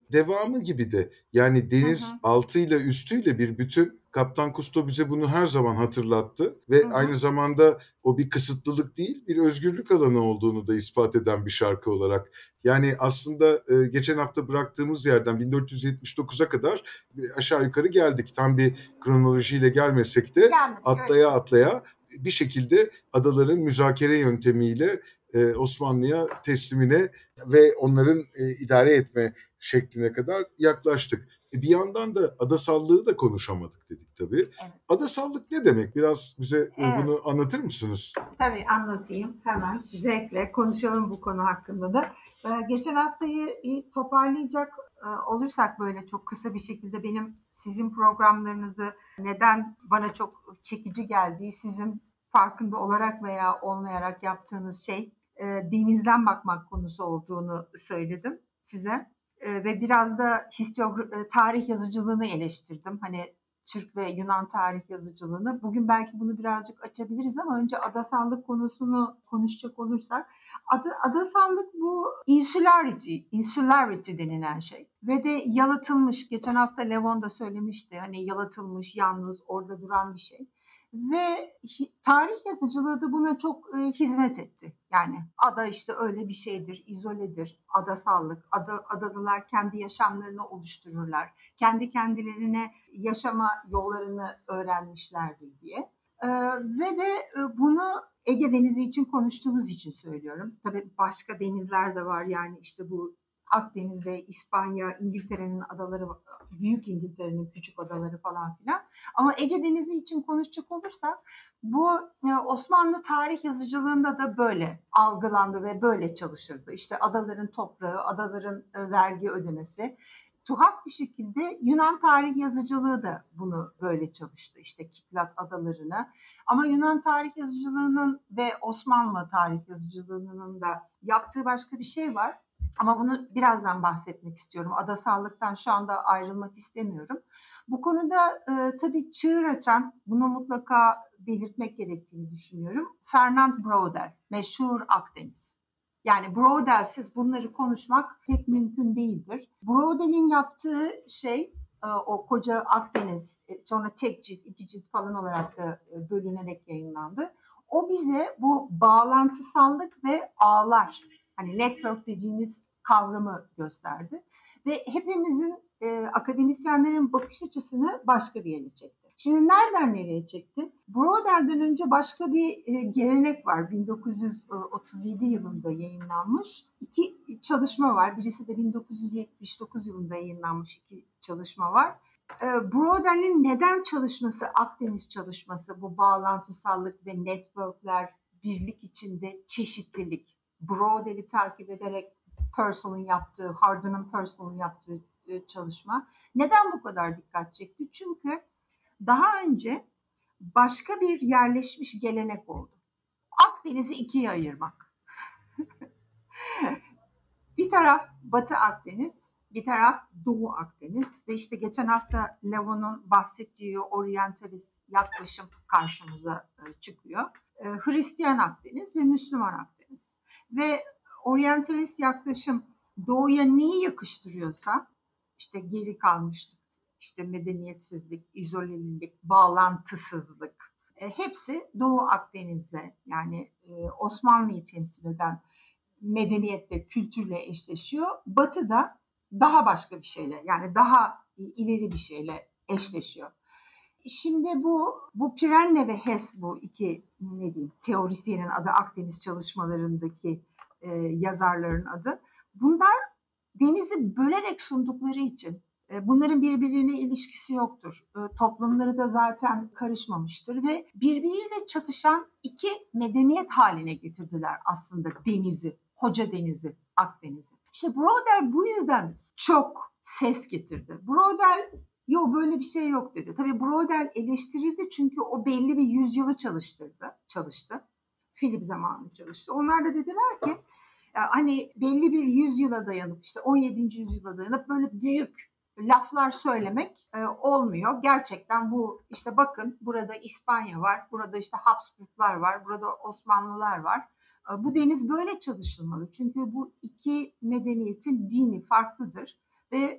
devamı gibi de. Yani Hı deniz hı. altıyla üstüyle bir bütün. Kaptan Cousteau bize bunu her zaman hatırlattı Hı ve aynı hı. zamanda o bir kısıtlılık değil, bir özgürlük alanı olduğunu da ispat eden bir şarkı olarak. Yani aslında geçen hafta bıraktığımız yerden 1479'a kadar aşağı yukarı geldik. Tam bir kronolojiyle gelmesek de Gelmedik, evet. atlaya atlaya bir şekilde adaların müzakere yöntemiyle Osmanlı'ya teslimine ve onların idare etme şekline kadar yaklaştık. Bir yandan da adasallığı da konuşamadık dedik tabii. Evet. Adasallık ne demek? Biraz bize Evet. bunu anlatır mısınız? Tabii anlatayım hemen. Zevkle konuşalım bu konu hakkında da. Geçen haftayı bir toparlayacak olursak böyle çok kısa bir şekilde benim sizin programlarınızı neden bana çok çekici geldiği, sizin farkında olarak veya olmayarak yaptığınız şey denizden bakmak konusu olduğunu söyledim size. Ve biraz da tarih yazıcılığını eleştirdim. Hani Türk ve Yunan tarih yazıcılığını. Bugün belki bunu birazcık açabiliriz ama önce adasallık konusunu konuşacak olursak adasallık bu insularity denilen şey. Ve de yalıtılmış, geçen hafta Levon da söylemişti, hani yalıtılmış, yalnız orada duran bir şey. Ve tarih yazıcılığı da buna çok hizmet etti. Yani ada işte öyle bir şeydir, izoledir, adasallık. Adalılar kendi yaşamlarını oluştururlar. Kendi kendilerine yaşama yollarını öğrenmişlerdir diye. Ve de bunu Ege Denizi için konuştuğumuz için söylüyorum. Tabii başka denizler de var, yani işte bu Akdeniz'de İspanya, İngiltere'nin adaları, Büyük İngiltere'nin küçük adaları falan filan. Ama Ege Denizi için konuşacak olursak bu Osmanlı tarih yazıcılığında da böyle algılandı ve böyle çalışırdı. İşte adaların toprağı, adaların vergi ödemesi. Tuhaf bir şekilde Yunan tarih yazıcılığı da bunu böyle çalıştı, işte Kiklat adalarını. Ama Yunan tarih yazıcılığının ve Osmanlı tarih yazıcılığının da yaptığı başka bir şey var. Ama bunu birazdan bahsetmek istiyorum. Adasallıktan şu anda ayrılmak istemiyorum. Bu konuda tabii çığır açan, bunu mutlaka belirtmek gerektiğini düşünüyorum. Fernand Braudel, meşhur Akdeniz. Yani Braudel'siz bunları konuşmak pek mümkün değildir. Braudel'in yaptığı şey o koca Akdeniz, sonra tek cilt, iki cilt falan olarak da bölünerek yayınlandı. O bize bu bağlantısallık ve ağlar, hani network dediğimiz kavramı gösterdi. Ve hepimizin, akademisyenlerin bakış açısını başka bir yere çekti. Şimdi nereden nereye çekti? Broder'den önce başka bir gelenek var. 1937 yılında yayınlanmış iki çalışma var. Birisi de 1979 yılında yayınlanmış iki çalışma var. Broder'in neden çalışması, Akdeniz çalışması, bu bağlantısallık ve networkler, birlik içinde çeşitlilik. Broder'i takip ederek Hardin'in Purcell'ın yaptığı çalışma. Neden bu kadar dikkat çekti? Çünkü daha önce başka bir yerleşmiş gelenek oldu. Akdeniz'i ikiye ayırmak. Bir taraf Batı Akdeniz, bir taraf Doğu Akdeniz ve işte geçen hafta Levon'un bahsettiği oryantalist yaklaşım karşımıza çıkıyor. Hristiyan Akdeniz ve Müslüman Akdeniz. Ve oryantalist yaklaşım Doğu'ya neyi yakıştırıyorsa, işte geri kalmışlık, işte medeniyetsizlik, izolelilik, bağlantısızlık, hepsi Doğu Akdeniz'de, yani Osmanlı'yı temsil eden medeniyet ve kültürle eşleşiyor. Batı da daha başka bir şeyle, yani daha ileri bir şeyle eşleşiyor. Şimdi bu Pirenne ve Hess, bu iki ne diyeyim teorisyenin adı, Akdeniz çalışmalarındaki yazarların adı. Bunlar denizi bölerek sundukları için bunların birbirine ilişkisi yoktur. Toplumları da zaten karışmamıştır ve birbiriyle çatışan iki medeniyet haline getirdiler aslında denizi, koca denizi, Akdeniz'i. İşte Brodel bu yüzden çok ses getirdi. Brodel yok böyle bir şey yok dedi. Tabii Brodel eleştirildi çünkü o belli bir yüzyılı çalıştı. Philip zamanı çalıştı. Onlar da dediler ki hani belli bir yüzyıla dayanıp, işte 17. yüzyıla dayanıp böyle büyük laflar söylemek olmuyor. Gerçekten bu işte bakın burada İspanya var, burada işte Habsburglar var, burada Osmanlılar var. Bu deniz böyle çalışılmalı. Çünkü bu iki medeniyetin dini farklıdır ve